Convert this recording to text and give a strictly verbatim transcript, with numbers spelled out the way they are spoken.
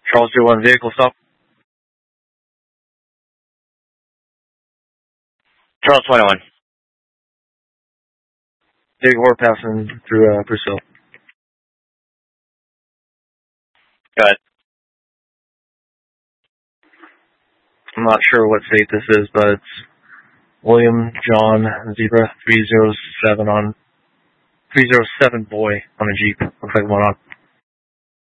Charles two one, vehicle stop. Charles twenty-one. Big Whore passing through uh, Brazil. Got it. I'm not sure what state this is, but it's William John Zebra three zero seven on three zero seven boy on a Jeep. Looks like one on.